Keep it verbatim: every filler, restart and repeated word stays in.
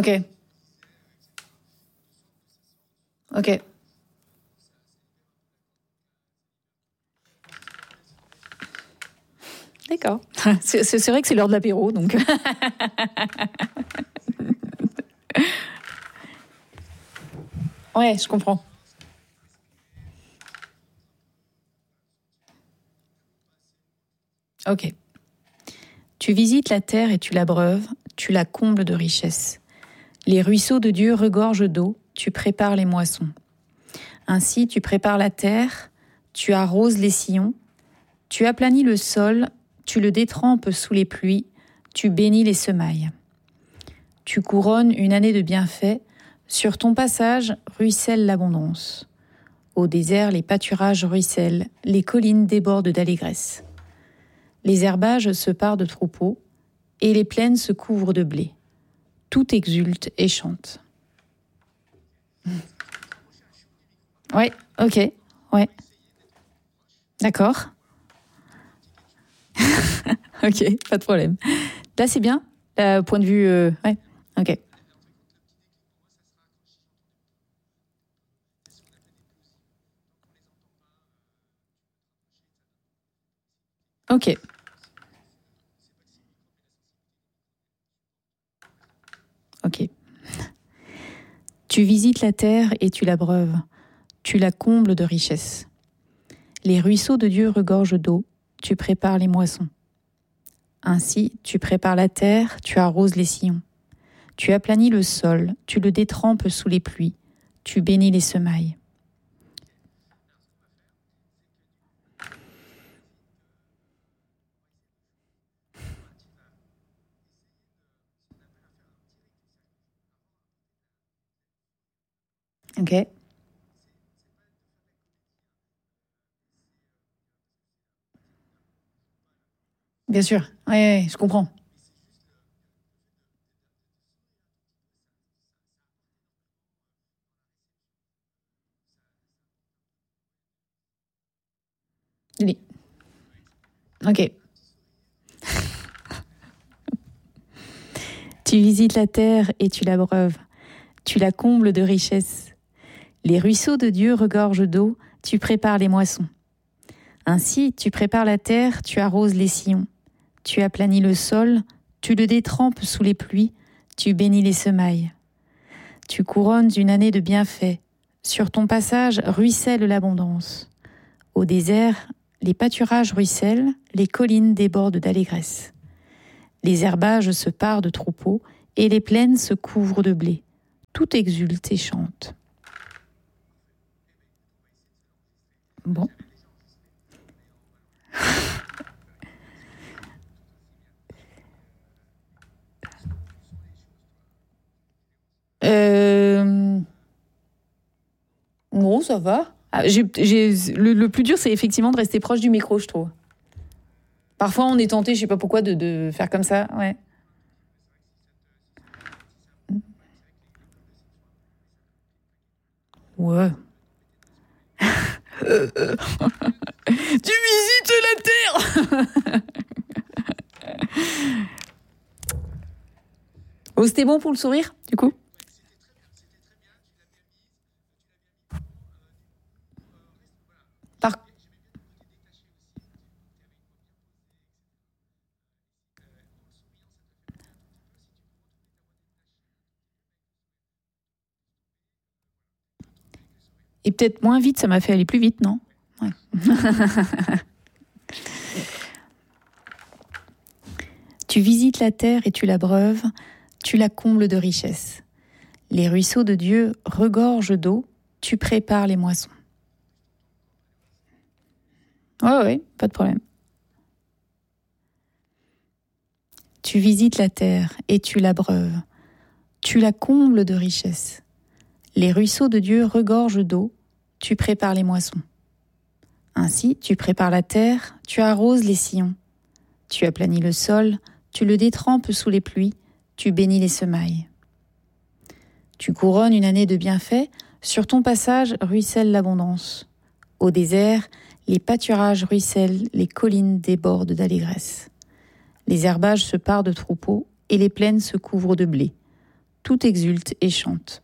Ok. Ok. D'accord. C'est, c'est vrai que c'est l'heure de l'apéro, donc. Ouais, je comprends. Ok. Tu visites la terre et tu l'abreuves, tu la combles de richesses. Les ruisseaux de Dieu regorgent d'eau, tu prépares les moissons. Ainsi, tu prépares la terre, tu arroses les sillons, tu aplanis le sol, tu le détrempes sous les pluies, tu bénis les semailles. Tu couronnes une année de bienfaits, sur ton passage ruisselle l'abondance. Au désert, les pâturages ruissellent, les collines débordent d'allégresse. Les herbages se parent de troupeaux, et les plaines se couvrent de blé. Tout exulte et chante. Ouais, ok, ouais. D'accord. Ok, pas de problème. Là, c'est bien, euh, point de vue... Euh, ouais, ok. Ok. Ok. Tu visites la terre et tu l'abreuves. Tu la combles de richesses. Les ruisseaux de Dieu regorgent d'eau. Tu prépares les moissons. Ainsi, tu prépares la terre, tu arroses les sillons. Tu aplanis le sol, tu le détrempes sous les pluies. Tu bénis les semailles. Ok. Bien sûr. Ouais, ouais, je comprends. Oui. Ok. Tu visites la terre et tu l'abreuves. Tu la combles de richesses. Les ruisseaux de Dieu regorgent d'eau. Tu prépares les moissons. Ainsi, tu prépares la terre, tu arroses les sillons. Tu aplanis le sol, tu le détrempes sous les pluies. Tu bénis les semailles. Tu couronnes une année de bienfaits. Sur ton passage ruisselle l'abondance. Au désert, les pâturages ruissellent, les collines débordent d'allégresse. Les herbages se parent de troupeaux et les plaines se couvrent de blé. Tout exulte et chante. Bon. Euh... Non, ça va. Ah, j'ai, j'ai, le, le plus dur, c'est effectivement de rester proche du micro, je trouve. Parfois, on est tenté, je sais pas pourquoi, de, de faire comme ça. Ouais. Ouais. Tu visites la Terre. Oh, c'était bon pour le sourire, du coup. Par... Et peut-être moins vite, ça m'a fait aller plus vite, non? Ouais. Tu visites la terre et tu l'abreuves, tu la combles de richesses. Les ruisseaux de Dieu regorgent d'eau, tu prépares les moissons. Ouais, ouais, pas de problème. Tu visites la terre et tu l'abreuves, tu la combles de richesses. Les ruisseaux de Dieu regorgent d'eau, tu prépares les moissons. Ainsi, tu prépares la terre, tu arroses les sillons. Tu aplanis le sol, tu le détrempes sous les pluies, tu bénis les semailles. Tu couronnes une année de bienfaits, sur ton passage ruisselle l'abondance. Au désert, les pâturages ruissellent, les collines débordent d'allégresse. Les herbages se parent de troupeaux et les plaines se couvrent de blé. tout exulte et chante.